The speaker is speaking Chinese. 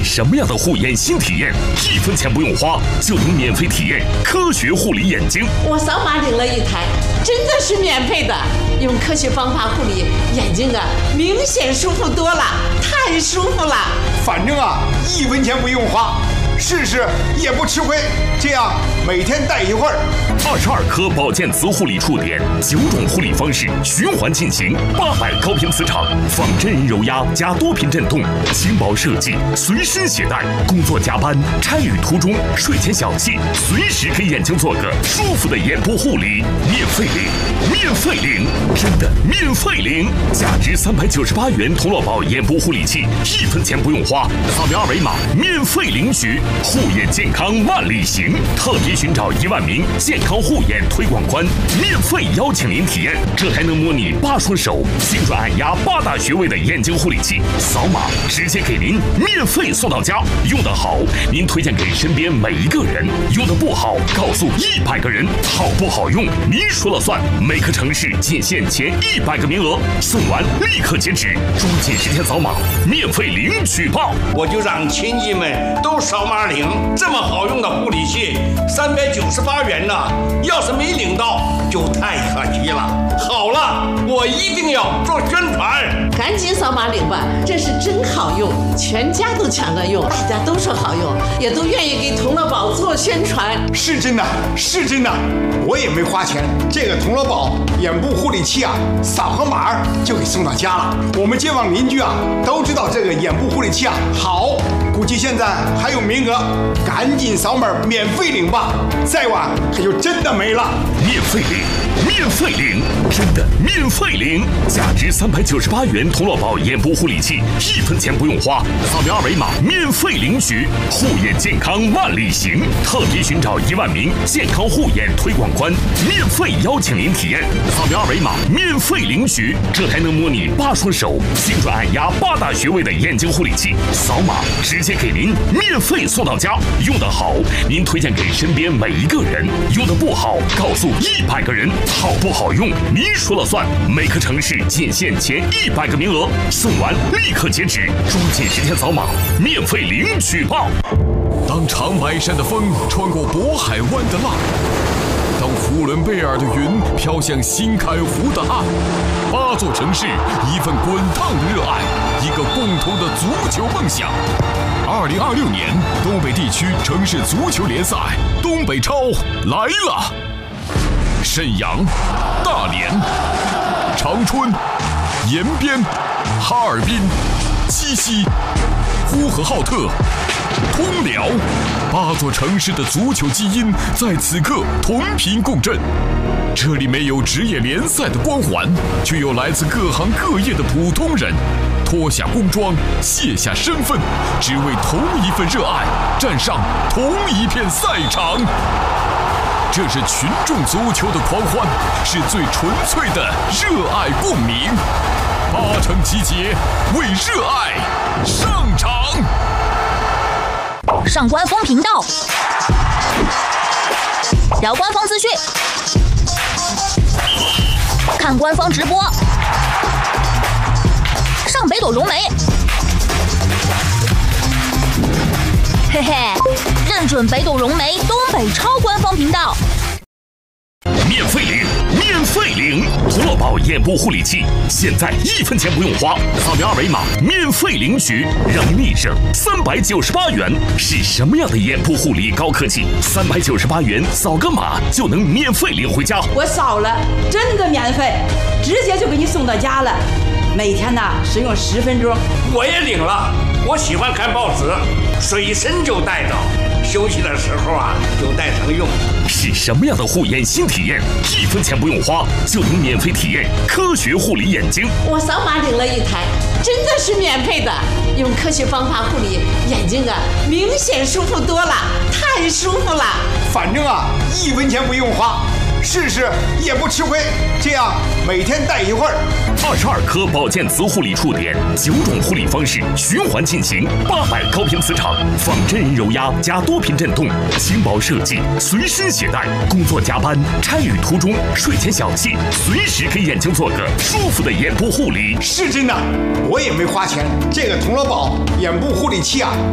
什么样的护眼新体验？1分钱不用花就能免费体验科学护理眼睛。 我扫码领了一台，真的是免费的。用科学方法护理眼睛啊，明显舒服多了，太舒服了。 反正啊，1分钱不用花，试试也不吃亏。这样每天戴一会儿。 22颗保健磁护理触点，9种护理方式循环进行，800高频磁场，仿真人揉压加多频震动，轻薄设计，随身携带。工作加班、差旅途中、睡前小憩，随时给眼睛做个舒服的眼部护理，免费领，免费领，真的免费领！价值398元铜锣宝眼部护理器，1分钱不用花，扫描2维码免费领取。护眼健康万里行，特别寻找1万名健康护眼推广官，免费邀请您体验。这还能模拟8双手精准按压8大穴位的眼睛护理器，扫码直接给您免费送到家。用得好，您推荐给身边每一个人；用得不好，告诉100个人。好不好用，您说了算。每个城市仅限前100个名额，送完立刻截止，抓紧时间扫码，免费领取吧！ 我就让亲戚们都扫码领，这么好用的护理器，398元呢，要是没领到就太可惜了。好了，我一定要做宣传， 赶紧扫码领吧，这是真好用，全家都抢着用，大家都说好用，也都愿意给铜锣宝做宣传。 是真的，是真的，我也没花钱。这个铜锣宝眼部护理器啊，扫个码就给送到家了。我们街坊邻居啊都知道这个眼部护理器啊好，估计现在还有名额，赶紧扫码免费领吧，再晚可就真的没了。 免费领，免费领，真的免费领！价值398元铜锣宝眼部护理器，1分钱不用花，扫描2维码免费领取。护眼健康万里行，特别寻找1万名健康护眼推广官，免费邀请您体验。扫描2维码免费领取。这还能模拟8双手精准按压8大穴位的眼睛护理器，扫码直接给您免费送到家。用得好，您推荐给身边每一个人；用得不好，告诉100个人。好不好用，您说了算。每个城市仅限前100个名额，送完立刻截止，抓紧时间扫码，免费领取吧！ 当长白山的风穿过渤海湾的浪，当呼伦贝尔的云飘向新开湖的岸，8座城市，一份滚烫的热爱，一个共同的足球梦想。2026年东北地区城市足球联赛东北超来了！沈阳、大连、长春、延边、哈尔滨、七夕、呼和浩特、通辽，8座城市的足球基因在此刻同频共振。这里没有职业联赛的光环，却有来自各行各业的普通人，脱下工装，卸下身份，只为同一份热爱，站上同一片赛场。这是群众足球的狂欢，是最纯粹的热爱共鸣。8城集结，为热爱上场。 上官方频道，聊官方资讯，看官方直播，上北斗融媒，嘿嘿，认准北斗融媒东北超官方频道。 免费领，免费领！铜锣宝眼部护理器，现在1分钱不用花，扫描2维码免费领取，让您立省398元。是什么样的眼部护理高科技？398元扫个码就能免费领回家。 我扫了，真的免费，直接就给你送到家了。每天呢使用10分钟。 我也领了，我喜欢看报纸，随身就带着，休息的时候啊就带上用。 是什么样的护眼新体验？1分钱不用花就能免费体验科学护理眼睛。 我扫码领了一台，真的是免费的。用科学方法护理眼睛啊，明显舒服多了，太舒服了。 反正啊1分钱不用花，试试也不吃亏。这样每天戴一会儿。 22颗保健磁护理触点，9种护理方式循环进行，800高频磁场，仿真人揉压加多频震动，轻薄设计，随身携带。工作加班、差旅途中、睡前小憩，随时给眼睛做个舒服的眼部护理。 是真的，我也没花钱。这个铜锣宝眼部护理器啊